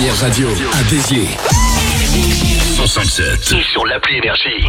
première radio à Béziers. 105.7 et sur l'appli Énergie.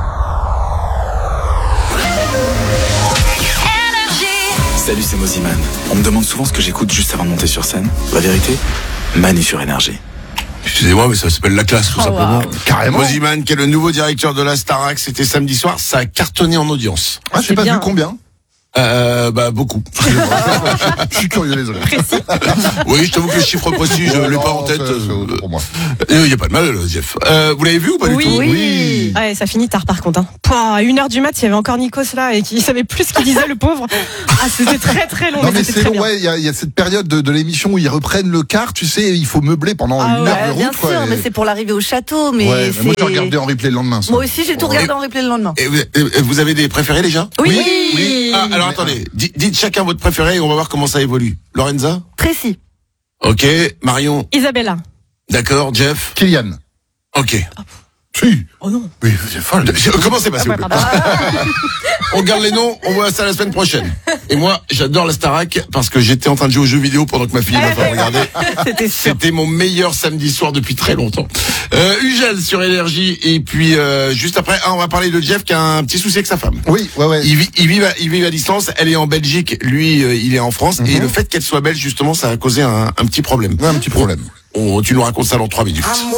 Salut, c'est Moziman. On me demande souvent ce que j'écoute juste avant de monter sur scène. La vérité, Manu sur Énergie. Excusez-moi, mais ça s'appelle La Classe, tout simplement. Wow. Carrément. Moziman, qui est le nouveau directeur de la Starac, c'était samedi soir, ça a cartonné en audience. Ah, j'ai pas vu combien. Beaucoup. Je suis curieux, désolé. Oui, je t'avoue que les chiffres précis, je l'ai pas en tête. C'est pour moi. Il y a pas de mal, Jeff. Vous l'avez vu ou pas du tout? Oui. Ouais, ça finit tard par contre. À 1h du mat, il y avait encore Nikos là et qui savait plus ce qu'il disait, le pauvre. Ah, c'était très très long. Non, mais c'est très long, bien. ouais, il y a cette période de l'émission où ils reprennent le quart, tu sais, il faut meubler pendant une heure de route, bien quoi. sûr, mais c'est pour l'arrivée au château, mais Ouais, c'est... mais moi j'ai regardé en replay le lendemain. Ça. Moi aussi, j'ai tout regardé en replay le lendemain. Et vous avez des préférés déjà? Oui. Ah, alors attendez, dites chacun votre préféré et on va voir comment ça évolue. Lorenza? Précis. Ok. Marion? Isabella. D'accord. Jeff? Kylian. Ok. Si. Oh non. Oui, c'est folle. Commencez pas, s'il vous plaît. On garde les noms, on voit ça la semaine prochaine. Et moi, j'adore la Starac parce que j'étais en train de jouer aux jeux vidéo pendant que ma fille m'a fait regarder. C'était mon meilleur samedi soir depuis très longtemps. Ugel sur Énergie et puis juste après, on va parler de Jeff qui a un petit souci avec sa femme. Oui, ouais. Il vit à distance, elle est en Belgique, lui il est en France et le fait qu'elle soit belge justement ça a causé un petit problème. Ouais, un petit problème. Tu nous racontes ça dans 3 minutes.